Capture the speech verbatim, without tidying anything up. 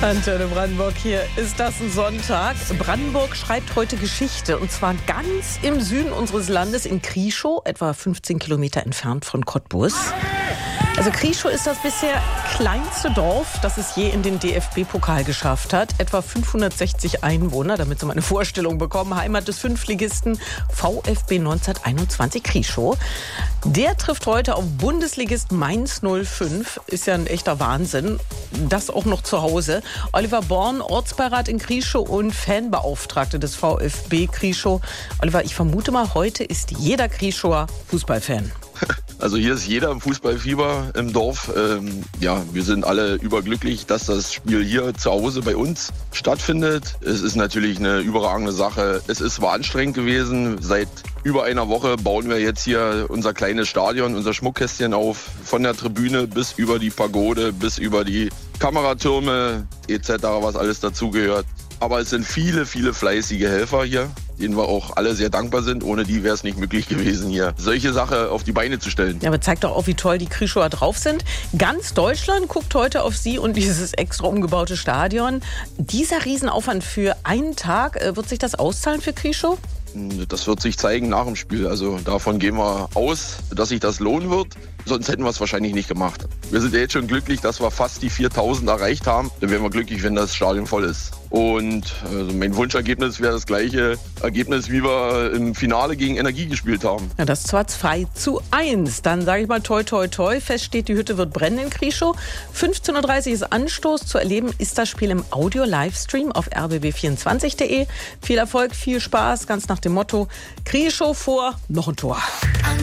Antenne Brandenburg, hier ist das ein Sonntag. Brandenburg schreibt heute Geschichte, und zwar ganz im Süden unseres Landes in Krieschow, etwa fünfzehn Kilometer entfernt von Cottbus. Also Krieschow ist das bisher kleinste Dorf, das es je in den D F B-Pokal geschafft hat. Etwa fünfhundertsechzig Einwohner, damit Sie mal eine Vorstellung bekommen. Heimat des Fünftligisten VfB neunzehnhunderteinundzwanzig Krieschow. Der trifft heute auf Bundesligist Mainz null fünf. Ist ja ein echter Wahnsinn. Das auch noch zu Hause. Oliver Born, Ortsbeirat in Krieschow und Fanbeauftragte des VfB Krieschow. Oliver, ich vermute mal, heute ist jeder Krieschower Fußballfan. Also hier ist jeder im Fußballfieber im Dorf. Ähm, ja, wir sind alle überglücklich, dass das Spiel hier zu Hause bei uns stattfindet. Es ist natürlich eine überragende Sache. Es ist zwar anstrengend gewesen. Seit über einer Woche bauen wir jetzt hier unser kleines Stadion, unser Schmuckkästchen auf. Von der Tribüne bis über die Pagode, bis über die Kameratürme et cetera, was alles dazugehört. Aber es sind viele, viele fleißige Helfer hier, denen wir auch alle sehr dankbar sind. Ohne die wäre es nicht möglich gewesen, hier solche Sache auf die Beine zu stellen. Ja, aber zeigt doch auch, wie toll die Krieschower drauf sind. Ganz Deutschland guckt heute auf Sie und dieses extra umgebaute Stadion. Dieser Riesenaufwand für einen Tag, wird sich das auszahlen für Krieschow? Das wird sich zeigen nach dem Spiel. Also davon gehen wir aus, dass sich das lohnen wird. Sonst hätten wir es wahrscheinlich nicht gemacht. Wir sind ja jetzt schon glücklich, dass wir fast die viertausend erreicht haben. Dann wären wir glücklich, wenn das Stadion voll ist. Und also mein Wunschergebnis wäre das gleiche Ergebnis, wie wir im Finale gegen Energie gespielt haben. Ja, das zwar zwei zu eins. Dann sage ich mal toi, toi, toi. Fest steht, die Hütte wird brennen in Krieschow. fünfzehn Uhr dreißig ist Anstoß. Zu erleben ist das Spiel im Audio-Livestream auf r b b vierundzwanzig punkt de. Viel Erfolg, viel Spaß, ganz nach dem Motto: Krieschow vor, noch ein Tor.